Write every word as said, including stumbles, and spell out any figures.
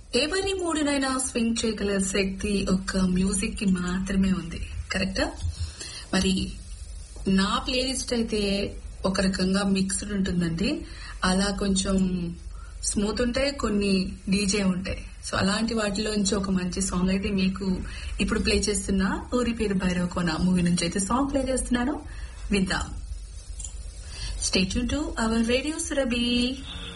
ఎవరి మూడునైనా స్వింగ్ చేయగల శక్తి ఒక్క మ్యూజిక్ కి మాత్రమే ఉంది. కరెక్టా? మరి నా ప్లేలిస్ట్ అయితే ఒక రకంగా మిక్స్డ్ ఉంటుందండి. అలా కొంచెం స్మూత్ ఉంటాయి, కొన్ని డీజే ఉంటాయి. సో అలాంటి వాటిలోంచి ఒక మంచి సాంగ్ అయితే మీకు ఇప్పుడు ప్లే చేస్తున్నా. ఊరి పేరు భైరవ కోన మూవీ నుంచి అయితే సాంగ్ ప్లే చేస్తున్నాను, విందాం. Stay tune to our radio Surabhi.